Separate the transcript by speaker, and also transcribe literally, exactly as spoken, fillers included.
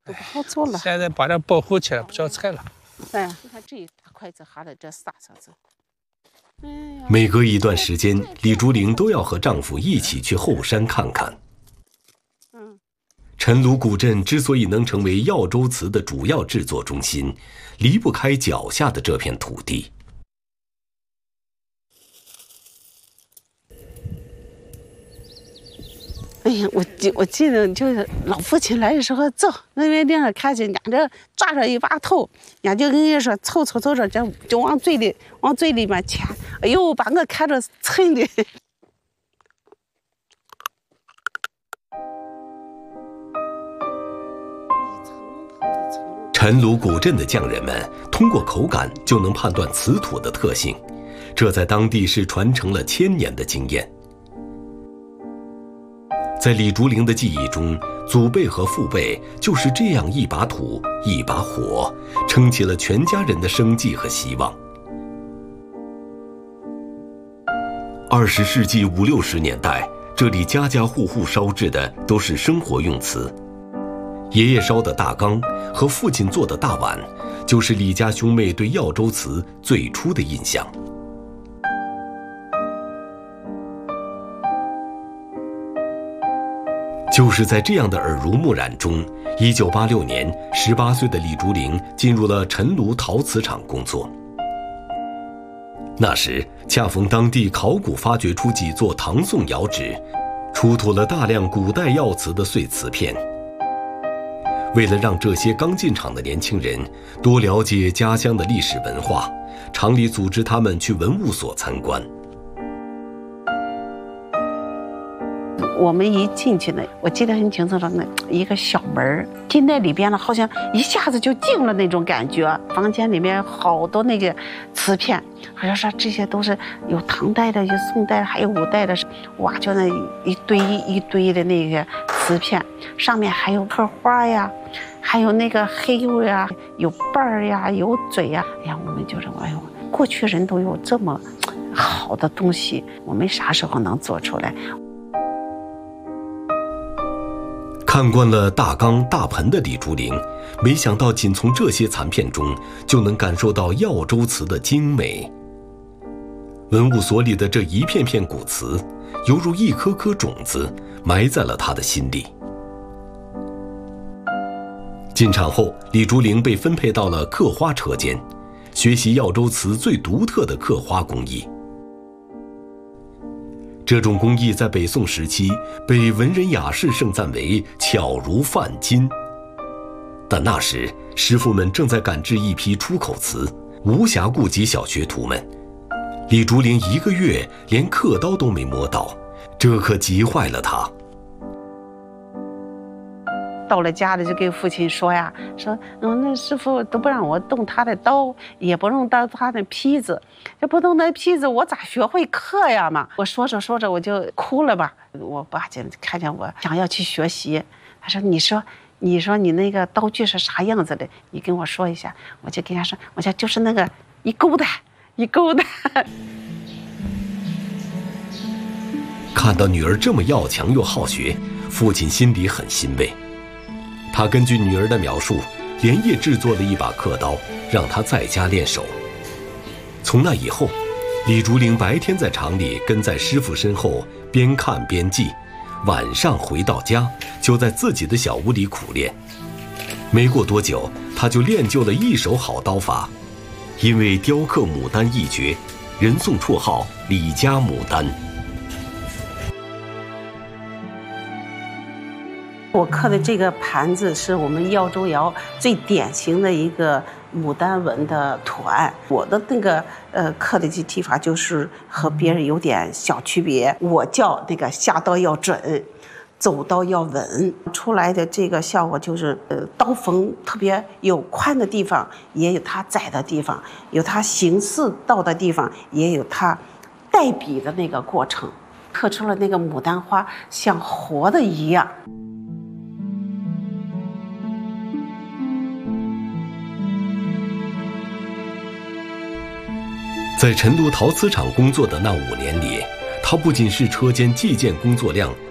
Speaker 1: 都不好做了。
Speaker 2: 现在把它保护起来，不叫菜了。
Speaker 1: 哎，你看这一大筷子哈的这撒上去。
Speaker 3: 每隔一段时间，李竹玲都要和丈夫一起去后山看看。陈鲁古镇之所以能成为耀州瓷的主要制作中心，离不开脚下的这片土地。
Speaker 1: 哎呀，我记我记得就是老父亲来的时候，走那边地上看见人家这抓着一把头，人家就跟人说凑凑凑着，就就往嘴里往嘴里面掐。哎呦，把我看着蹭的。
Speaker 3: 陈鲁古镇的匠人们通过口感就能判断瓷土的特性，这在当地是传承了千年的经验。在李竹玲的记忆中，祖辈和父辈就是这样一把土一把火，撑起了全家人的生计和希望。二十世纪五六十年代，这里家家户户烧制的都是生活用瓷。爷爷烧的大缸和父亲做的大碗，就是李家兄妹对耀州瓷最初的印象。就是在这样的耳濡目染中，一九八六年，十八岁的李竹玲进入了陈鲁陶瓷厂工作。那时恰逢当地考古发掘出几座唐宋窑址，出土了大量古代耀瓷的碎瓷片。为了让这些刚进厂的年轻人多了解家乡的历史文化，厂里组织他们去文物所参观。
Speaker 1: 我们一进去呢，我记得很清楚的，那一个小门进那里边了，好像一下子就进了那种感觉。房间里面好多那个瓷片，好像说这些都是有唐代的，有宋代，还有五代的，哇，就那一堆一堆的那个瓷片，上面还有刻花呀，还有那个黑釉呀，有瓣儿呀，有嘴呀。哎呀，我们就说，哎呦，过去人都有这么好的东西，我们啥时候能做出来？
Speaker 3: 看惯了大缸大盆的李竹玲，没想到仅从这些残片中就能感受到耀州瓷的精美。文物所里的这一片片古瓷，犹如一颗颗种子，埋在了他的心里。进厂后，李竹玲被分配到了刻花车间，学习耀州瓷最独特的刻花工艺。这种工艺在北宋时期被文人雅士盛赞为巧如梵金，但那时师傅们正在赶制一批出口瓷，无暇顾及小学徒们。李竹玲一个月连刻刀都没摸到，这可急坏了他。
Speaker 1: 到了家里就跟父亲说呀，说嗯，那师傅都不让我动他的刀，也不用当他的坯子，这不动那坯子，我咋学会刻呀嘛？我说着说着我就哭了吧。我爸就看见我想要去学习，他说你说你说你那个刀具是啥样子的，你跟我说一下。我就跟他说，我说就是那个一勾的一勾的。
Speaker 3: 看到女儿这么要强又好学，父亲心里很欣慰。他根据女儿的描述，连夜制作了一把刻刀，让她在家练手。从那以后，李竹玲白天在厂里跟在师傅身后，边看边记，晚上回到家就在自己的小屋里苦练。没过多久，他就练就了一手好刀法，因为雕刻牡丹一绝，人送绰号李家牡丹。
Speaker 1: 我刻的这个盘子是我们耀州窑最典型的一个牡丹纹的图案。我的那个呃刻的这技法就是和别人有点小区别，我叫那个下刀要准，走刀要稳，出来的这个效果就是呃刀锋特别有宽的地方，也有它窄的地方，有它形似刀的地方，也有它带笔的那个过程，刻出了那个牡丹花像活的一样。
Speaker 3: 在陈鲁陶瓷厂工作的那五年里，他不仅是车间计件工作量